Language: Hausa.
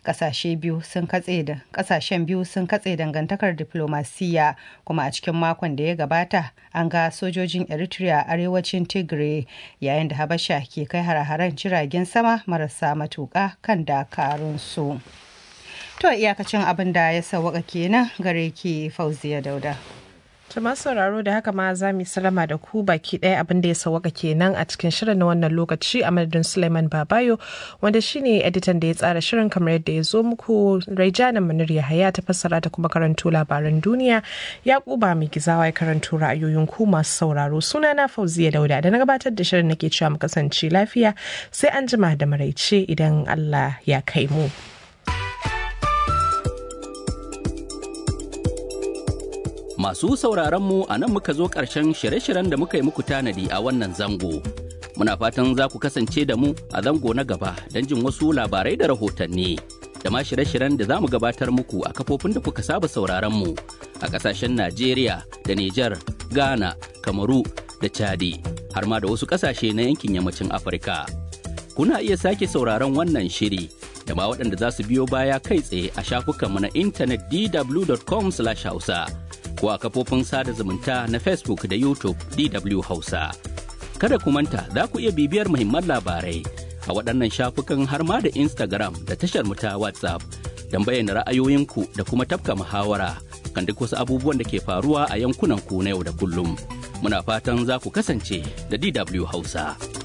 Kasashen biyu sun katse dangantakar diplomasiya, kuma a cikin makon da ya gabata an ga sojojin Eritrea a arewacin Tigray, yayin da Habasha ke kai hare-haren jiragen sama marasa matuƙa kan dakarunsu. To iyakacin abin da ya sauwaka kenan, gare ki Fauziya Dauda. masu sauraro da haka ma za mu salama da ku baki ɗaya abin da ya sauwaka kenan a cikin shirin na wannan lokaci a madadin Suleiman Babayo wanda shine editan da ya tsara shirin kamar yadda ya zo muku. Raijana Munir Yahaya ta fassara ta kuma karanto labaran duniya. Yakuba mai gizawa ya karanto ra'ayoyin ku masu sauraro. Sunana Fauziya Dauda da na gabatar da shirin nake cewa mu kasance lafiya sai an jima da maraice idan Allah ya kai mu. Masu sauraronmu a nan muka zo ƙarshen shirye-shiryen da muka yi muku tanadi a wannan zango. Muna fatan za ku kasance da mu a zango na gaba don jin wasu labarai da rahotanni. Da ma shirye-shiryen da za mu gabatar muku a kafofin da kuka saba sauraronmu a ƙasashen Najeriya da Nijar, Ghana, Kamaru da Chadi, har ma da wasu ƙasashe na yankin yammacin Afirka. Kuna iya sake sauraron wannan shiri da ma waɗanda za su biyo baya kai tsaye a shafukanmu na intanet dw.com/hausa. ko a kafofin sada zumunta na Facebook da YouTube DW Hausa. Kada ku manta za ku iya bibiyar muhimman labarai a waɗannan shafukan har ma da Instagram da tashar mu ta WhatsApp don bayyana ra'ayoyinku da kuma tafka muhawara kan duk wasu abubuwan da ke faruwa a yankunan ku na yau da kullum. Muna fatan za ku kasance da DW Hausa.